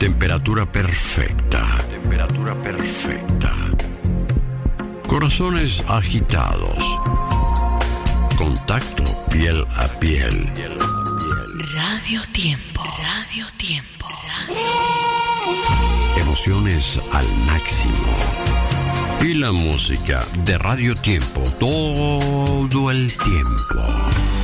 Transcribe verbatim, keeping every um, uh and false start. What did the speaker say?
Temperatura perfecta. Temperatura perfecta. Corazones agitados. Contacto piel a piel. Piel a piel. Radio Tiempo. Radio Tiempo. Radio... Emociones al máximo. Y la música de Radio Tiempo todo el tiempo.